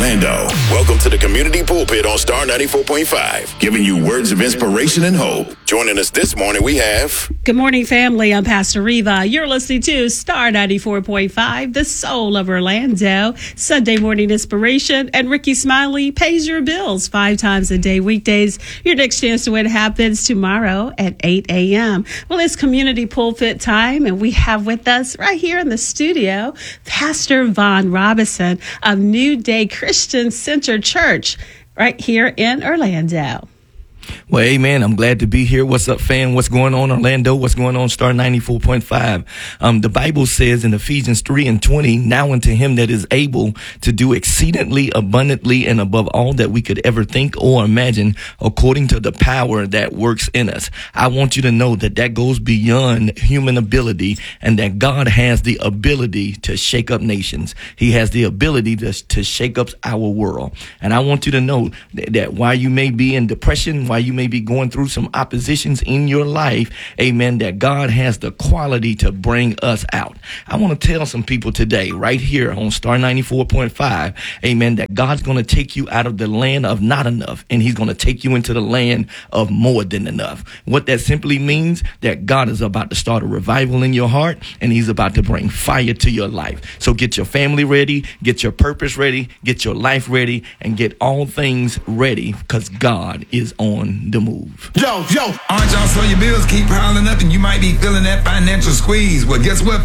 Orlando. Welcome to the Community Pulpit on Star 94.5, giving you words of inspiration and hope. Joining us this morning, we have... Good morning, family. I'm Pastor Reva. You're listening to Star 94.5, the soul of Orlando. Sunday morning inspiration. And Ricky Smiley pays your bills 5 times a day, weekdays. Your next chance to win happens tomorrow at 8 a.m. Well, it's Community Pulpit time, and we have with us right here in the studio, Pastor Vaughn Robinson of New Day Christian Center Church right here in Orlando. Well, amen. I'm glad to be here. What's up, fam? What's going on, Orlando? What's going on, Star 94.5? The Bible says in Ephesians 3:20, now unto him that is able to do exceedingly abundantly and above all that we could ever think or imagine, according to the power that works in us. I want you to know that that goes beyond human ability, and that God has the ability to shake up nations. He has the ability to shake up our world. And I want you to know that while you may be in depression, while you may be going through some oppositions in your life, amen, that God has the quality to bring us out. I want to tell some people today, right here on Star 94.5, amen, that God's going to take you out of the land of not enough, and he's going to take you into the land of more than enough. What that simply means, that God is about to start a revival in your heart, and he's about to bring fire to your life. So get your family ready, get your purpose ready, get your life ready, and get all things ready, because God is on the move. Yo, aren't y'all so your bills keep piling up and you might be feeling that financial squeeze? Well, guess what,